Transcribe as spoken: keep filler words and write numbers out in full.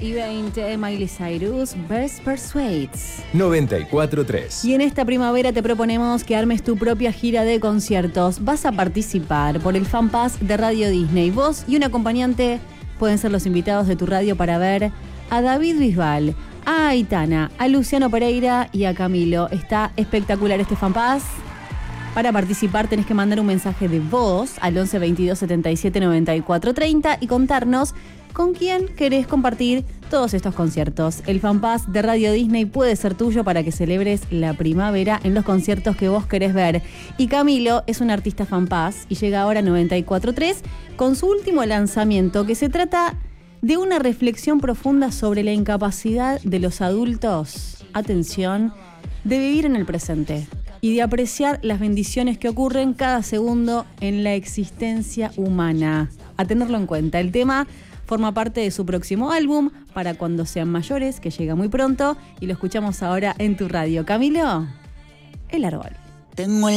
y veinte, Miley Cyrus, Best Persuades. noventa y cuatro tres. Y en esta primavera te proponemos que armes tu propia gira de conciertos. Vas a participar por el Fan Pass de Radio Disney. Vos y un acompañante pueden ser los invitados de tu radio para ver a David Bisbal, a Aitana, a Luciano Pereira y a Camilo. Está espectacular este Fan Pass. Para participar tenés que mandar un mensaje de voz al once veintidós setenta y siete noventa y cuatro treinta y contarnos con quién querés compartir todos estos conciertos. El Fan Pass de Radio Disney puede ser tuyo para que celebres la primavera en los conciertos que vos querés ver. Y Camilo es un artista Fan Pass y llega ahora a noventa y cuatro tres con su último lanzamiento, que se trata de una reflexión profunda sobre la incapacidad de los adultos, atención, de vivir en el presente y de apreciar las bendiciones que ocurren cada segundo en la existencia humana. A tenerlo en cuenta. El tema forma parte de su próximo álbum, Para cuando sean mayores, que llega muy pronto, y lo escuchamos ahora en tu radio. Camilo, el árbol. Tengo el